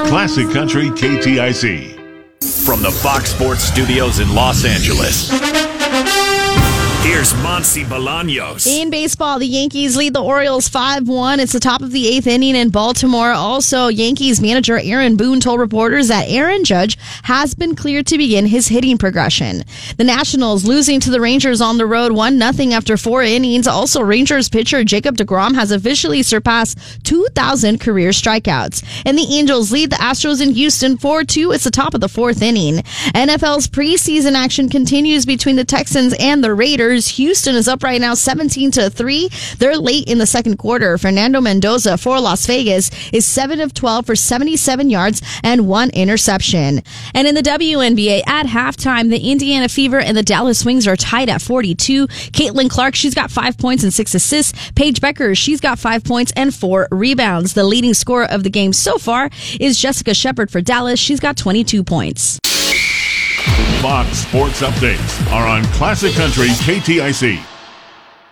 Classic Country KTIC. From the Fox Sports Studios in Los Angeles, here's Monsi Bolaños. In baseball, the Yankees lead the Orioles 5-1. It's the top of the 8th inning in Baltimore. Also, Yankees manager Aaron Boone told reporters that Aaron Judge has been cleared to begin his hitting progression. The Nationals losing to the Rangers on the road 1-0 after 4 innings. Also, Rangers pitcher Jacob deGrom has officially surpassed 2,000 career strikeouts. And the Angels lead the Astros in Houston 4-2. It's the top of the 4th inning. NFL's preseason action continues between the Texans and the Raiders. Houston is up right now 17-3. They're late in the second quarter. Fernando Mendoza for Las Vegas is 7 of 12 for 77 yards and 1 interception. And in the WNBA at halftime, the Indiana Fever and the Dallas Wings are tied at 42. Caitlin Clark, she's got 5 points and 6 assists. Paige Becker, she's got 5 points and 4 rebounds. The leading scorer of the game so far is Jessica Shepard for Dallas. She's got 22 points. Fox Sports Updates are on Classic Country KTIC.